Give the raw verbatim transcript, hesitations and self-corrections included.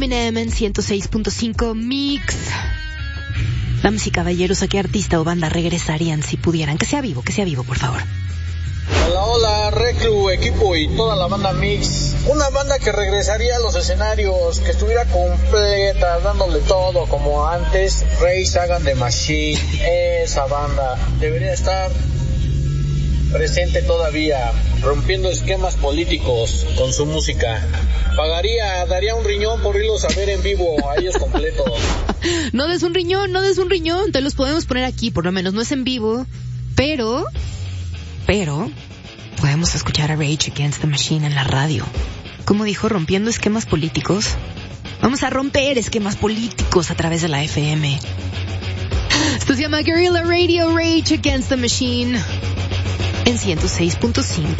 Eminem en ciento seis punto cinco Mix. Damas y caballeros, ¿a qué artista o banda regresarían si pudieran? Que sea vivo, que sea vivo, por favor. Hola, hola, Reclu, equipo y toda la banda Mix. Una banda que regresaría a los escenarios, que estuviera completa, dándole todo como antes. Rage Against the Machine, esa banda debería estar presente todavía, rompiendo esquemas políticos con su música. Pagaría, daría un riñón por irlos a ver en vivo, a ellos completos. No des un riñón, no des un riñón, te los podemos poner aquí, por lo menos no es en vivo, pero, pero, podemos escuchar a Rage Against the Machine en la radio. Como dijo, rompiendo esquemas políticos. Vamos a romper esquemas políticos a través de la F M. Esto se llama Guerrilla Radio, Rage Against the Machine en ciento seis punto cinco.